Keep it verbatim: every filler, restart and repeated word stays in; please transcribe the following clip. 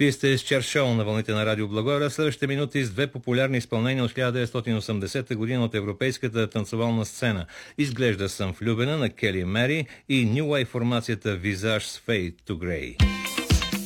Вие сте с Чар Шоу на вълните на Радио Благоевград. Следващите минути с две популярни изпълнения от хиляда деветстотин и осемдесета година от европейската танцовална сцена. Изглежда съм влюбена на Кели Мери и New Wave формацията Visage с Fade to Grey.